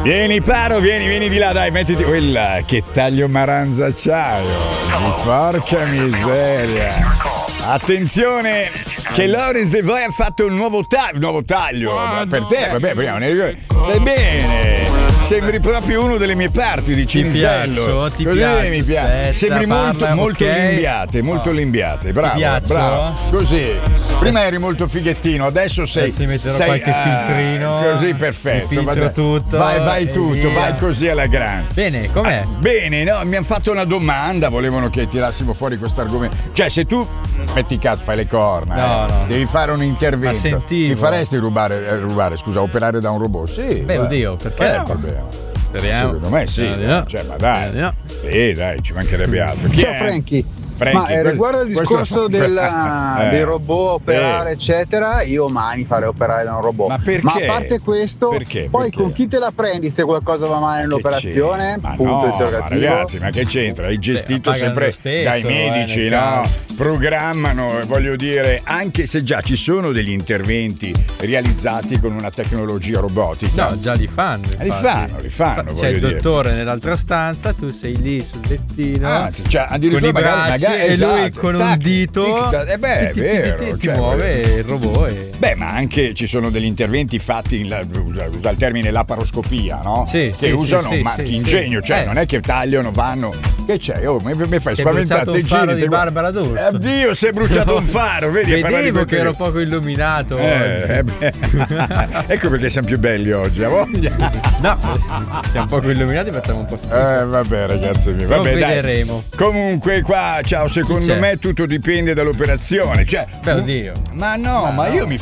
Vieni Paro, vieni di là, dai, mettiti quella che taglio maranza acciaio. Porca miseria. Attenzione che Lawrence De Voy ha fatto un nuovo taglio per te, vabbè, stai bene. Sembri proprio uno delle mie parti di Cinisello. Ti piace, mi piace. Aspetta, Sembri molto okay. molto limbiate. Bravo. Così. Prima eri molto fighettino, adesso sei. Adesso metterò qualche filtrino. Così perfetto. Filtro tutto. Vai tutto, via. vai così alla grande. Bene, com'è? Bene, no, mi hanno fatto una domanda, volevano che tirassimo fuori questo argomento. Cioè, se tu metti cazzo, fai le corna, no. devi fare un intervento. Ma sentivo. Ti faresti rubare, scusa, operare da un robot? Sì. Beh, oddio, perché no? Il problema. Speriamo. Secondo me sì. No. Cioè, ma dai. No. Dai, ci mancherebbe altro. Chi Ciao è? Frankie. Frankie, Ma riguardo il discorso dei robot operare eccetera, io mai farei operare da un robot. Ma perché? Ma a parte questo, Perché? poi con chi te la prendi se qualcosa va male nell'operazione? Ma Punto no, interrogativo. ma ragazzi, ma che c'entra? Hai gestito sempre stesso, dai medici, nel no? caso. Programmano, voglio dire, anche se già ci sono degli interventi realizzati con una tecnologia robotica. No, già li fanno. Li fanno. C'è il dottore nell'altra stanza, tu sei lì sul lettino. Cioè, addirittura con i bracci e lui con un dito è vero, ti muove il robot. Beh, ma anche ci sono degli interventi fatti usa il termine laparoscopia, no? Sì, che usano ingegno, cioè non è che tagliano, vanno. Che c'è? Oh, mi fai spaventare, te giri di Barbara D'Urso. Oddio, si è bruciato un faro, vedi? Vedevo che ero poco illuminato oggi. Ecco perché siamo più belli oggi, a voglia. No, siamo poco illuminati, facciamo un po' schifo. Vabbè, ragazzi miei, vabbè, vedremo. Dai. Comunque qua, ciao, secondo me tutto dipende dall'operazione, cioè. Beh, oddio. Ma no, ma io mi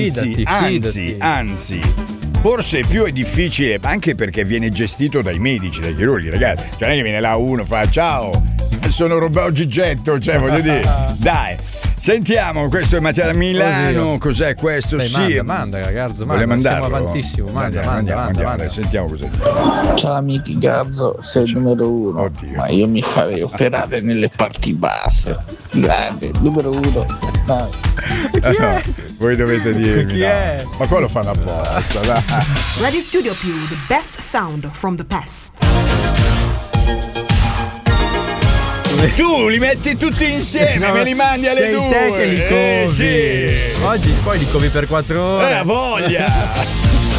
anzi, forse più è difficile, anche perché viene gestito dai medici, dai chirurghi, ragazzi. Cioè non è che viene là uno, fa ciao, sono robot Gigetto, cioè voglio dire, dai. Sentiamo, questo è Mattia Milano. Oddio. Cos'è questo? Dai, sì, manda ragazzo, vuole mandarlo? Siamo avantissimo, manda. Sentiamo cos'è. Ciao amici, Gazzo, sei il numero uno. Oddio. Ma io mi farei operare nelle parti basse. Grande, numero uno. Dai. No, voi dovete dirmi, Chi è? Ma qua lo fanno apposta, dai. Radio Studio Più, the best sound from the past. Tu li metti tutti insieme, me li mandi alle 2. Sei te che li covi. Sì. Oggi poi li covi per 4 ore. Voglia.